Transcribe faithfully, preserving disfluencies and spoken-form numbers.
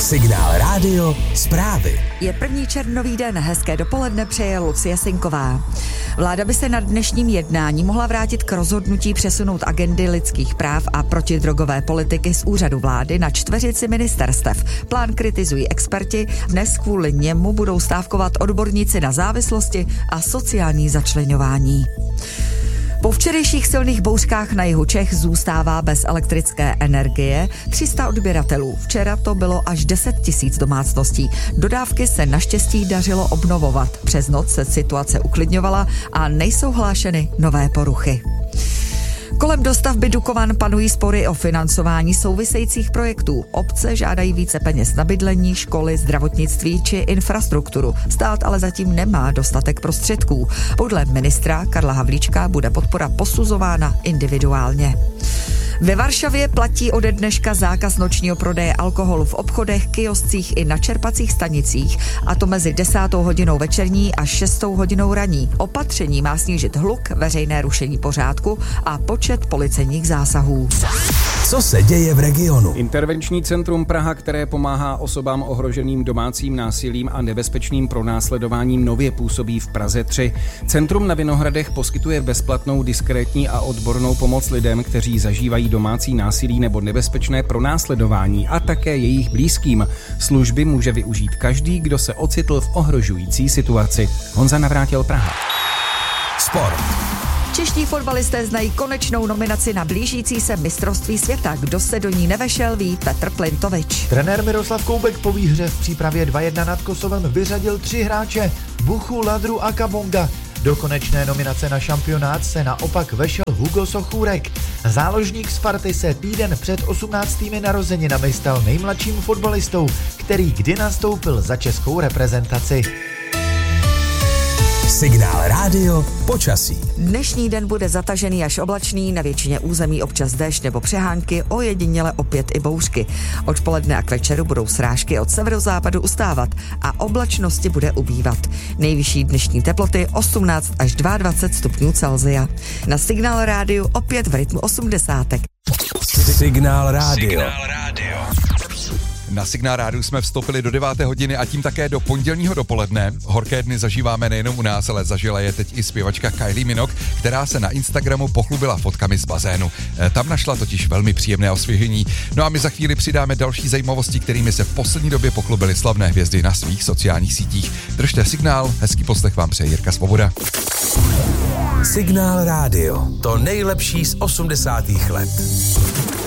Signál rádio, zprávy. Je první červnový den, hezké dopoledne přeje Lucie Sinková. Vláda by se na dnešním jednání mohla vrátit k rozhodnutí přesunout agendy lidských práv a protidrogové politiky z úřadu vlády na čtveřici ministerstev. Plán kritizují experti, dnes kvůli němu budou stávkovat odborníci na závislosti a sociální začleňování. Po včerejších silných bouřkách na jihu Čech zůstává bez elektrické energie tři sta odběratelů. Včera to bylo až deset tisíc domácností. Dodávky se naštěstí dařilo obnovovat. Přes noc se situace uklidňovala a nejsou hlášeny nové poruchy. Kolem dostavby Dukovan panují spory o financování souvisejících projektů. Obce žádají více peněz na bydlení, školy, zdravotnictví či infrastrukturu. Stát ale zatím nemá dostatek prostředků. Podle ministra Karla Havlíčka bude podpora posuzována individuálně. Ve Varšavě platí ode dneška zákaz nočního prodeje alkoholu v obchodech, kioscích i na čerpacích stanicích, a to mezi desátou hodinou večerní a šestou hodinou ranní. Opatření má snížit hluk, veřejné rušení pořádku a počet policejních zásahů. Co se děje v regionu? Intervenční centrum Praha, které pomáhá osobám ohroženým domácím násilím a nebezpečným pronásledováním, nově působí v Praze tři. Centrum na Vinohradech poskytuje bezplatnou, diskrétní a odbornou pomoc lidem, kteří zažívají domácí násilí nebo nebezpečné pronásledování, a také jejich blízkým. Služby může využít každý, kdo se ocitl v ohrožující situaci. Honza Navrátil, Praha. Sport. Čeští fotbalisté znají konečnou nominaci na blížící se mistrovství světa. Kdo se do ní nevešel, ví Petr Plintovič. Trenér Miroslav Koubek po výhře v přípravě dva jedna nad Kosovem vyřadil tři hráče: Buchu, Ladru a Kabonga. Do konečné nominace na šampionát se naopak vešel Hugo Sochůrek. Záložník Sparty se týden před osmnáctými narozeninami stal nejmladším fotbalistou, který kdy nastoupil za českou reprezentaci. Signál rádio, počasí. Dnešní den bude zatažený až oblačný, na většině území občas déšť nebo přehánky, ojediněle opět i bouřky. Odpoledne a k večeru budou srážky od severozápadu ustávat a oblačnosti bude ubývat. Nejvyšší dnešní teploty osmnáct až dvacet dva stupňů Celsia. Na Signál rádiu opět v rytmu osmdesátek. Signál rádio. Signál rádio. Na Signál rádiu jsme vstoupili do deváté hodiny a tím také do pondělního dopoledne. Horké dny zažíváme nejenom u nás, ale zažila je teď i zpěvačka Kylie Minogue, která se na Instagramu pochlubila fotkami z bazénu. Tam našla totiž velmi příjemné osvěžení. No a my za chvíli přidáme další zajímavosti, kterými se v poslední době pochlubily slavné hvězdy na svých sociálních sítích. Držte Signál, hezký poslech vám přeje Jirka Svoboda. Signál rádio, to nejlepší z osmdesátých let.